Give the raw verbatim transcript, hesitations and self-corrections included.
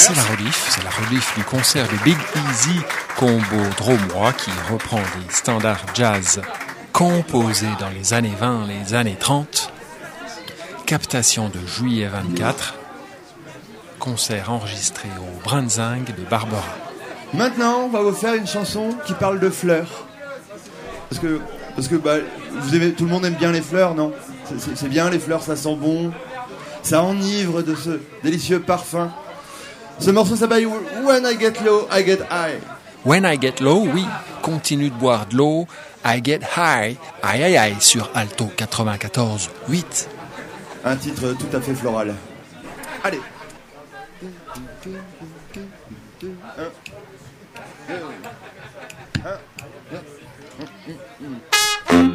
c'est la rediff, c'est la rediff du concert de Big Easy Combo Dromois qui reprend des standards jazz composés dans les années vingt, les années trente. Captation de juillet vingt-quatre. Concert enregistré au Brunzing de Barbara. Maintenant, on va vous faire une chanson qui parle de fleurs. Parce que, parce que bah, vous aimez, tout le monde aime bien les fleurs, non ? c'est, c'est, c'est bien les fleurs, ça sent bon. Ça enivre de ce délicieux parfum. Ce morceau s'appelle When I Get Low, I Get High. When I Get Low, oui, continue de boire de l'eau. I Get High, aïe aïe aïe, sur Alto quatre-vingt-quatorze huit. Un titre tout à fait floral. Allez.